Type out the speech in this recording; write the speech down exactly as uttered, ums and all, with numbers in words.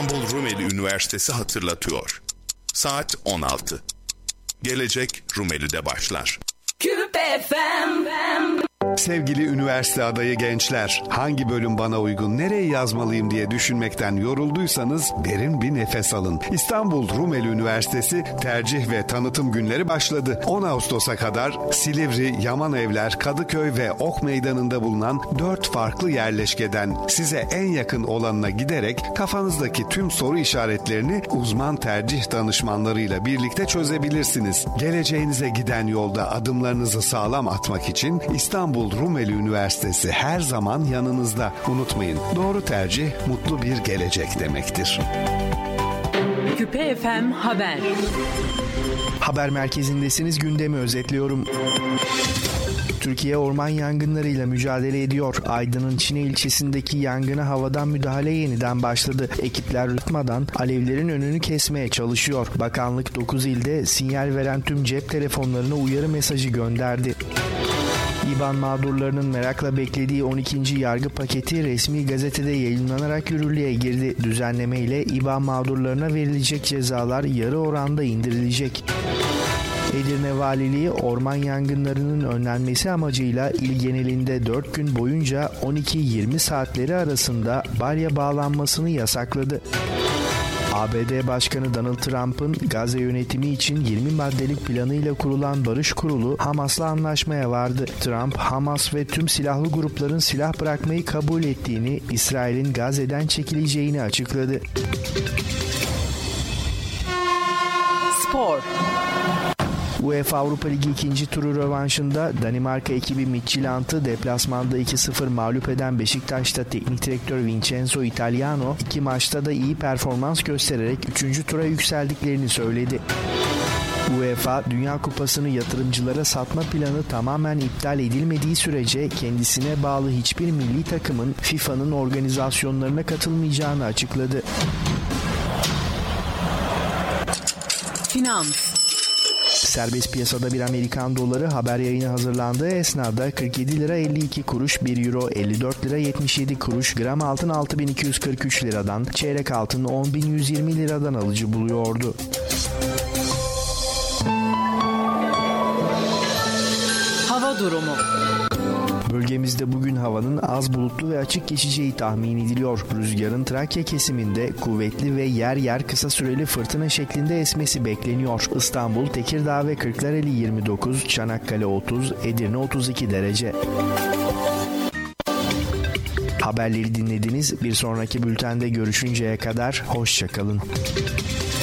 İstanbul Rumeli Üniversitesi hatırlatıyor. Saat on altı. Gelecek Rumeli'de başlar. Küpe F M. Sevgili üniversite adayı gençler, hangi bölüm bana uygun, nereye yazmalıyım diye düşünmekten yorulduysanız derin bir nefes alın. İstanbul Rumeli Üniversitesi tercih ve tanıtım günleri başladı. on Ağustos'a kadar Silivri, Yamanevler, Kadıköy ve Ok Meydanı'nda bulunan dört farklı yerleşkeden size en yakın olanına giderek kafanızdaki tüm soru işaretlerini uzman tercih danışmanlarıyla birlikte çözebilirsiniz. Geleceğinize giden yolda adımlarınızı sağlam atmak için İstanbul Rumeli Üniversitesi her zaman yanınızda. Unutmayın, doğru tercih mutlu bir gelecek demektir. Küpe F M Haber. Haber merkezindesiniz, gündemi özetliyorum. Türkiye orman yangınlarıyla mücadele ediyor. Aydın'ın Çine ilçesindeki yangına havadan müdahale yeniden başladı. Ekipler rıtmadan alevlerin önünü kesmeye çalışıyor. Bakanlık dokuz ilde sinyal veren tüm cep telefonlarına uyarı mesajı gönderdi. İBAN mağdurlarının merakla beklediği on ikinci yargı paketi resmi gazetede yayınlanarak yürürlüğe girdi. Düzenleme ile İBAN mağdurlarına verilecek cezalar yarı oranda indirilecek. Edirne Valiliği orman yangınlarının önlenmesi amacıyla il genelinde dört gün boyunca on iki yirmi saatleri arasında balya bağlanmasını yasakladı. A B D Başkanı Donald Trump'ın Gazze yönetimi için yirmi maddelik planıyla kurulan Barış Kurulu Hamas'la anlaşmaya vardı. Trump, Hamas ve tüm silahlı grupların silah bırakmayı kabul ettiğini, İsrail'in Gazze'den çekileceğini açıkladı. Spor. UEFA Avrupa Ligi ikinci turu rövanşında Danimarka ekibi Midtjylland'ı deplasmanda iki sıfır mağlup eden Beşiktaş'ta teknik direktör Vincenzo Italiano iki maçta da iyi performans göstererek üçüncü tura yükseldiklerini söyledi. UEFA Dünya Kupası'nı yatırımcılara satma planı tamamen iptal edilmediği sürece kendisine bağlı hiçbir milli takımın FIFA'nın organizasyonlarına katılmayacağını açıkladı. Finans. Serbest piyasada bir Amerikan doları haber yayını hazırlandığı esnada kırk yedi lira elli iki kuruş, bir euro elli dört lira yetmiş yedi kuruş, gram altın altı bin iki yüz kırk üç liradan, çeyrek altın on bin yüz yirmi liradan alıcı buluyordu. Hava durumu. Bölgemizde bugün havanın az bulutlu ve açık geçeceği tahmin ediliyor. Rüzgarın Trakya kesiminde kuvvetli ve yer yer kısa süreli fırtına şeklinde esmesi bekleniyor. İstanbul, Tekirdağ ve Kırklareli yirmi dokuz, Çanakkale otuz, Edirne otuz iki derece. Haberleri dinlediniz. Bir sonraki bültende görüşünceye kadar hoşça kalın.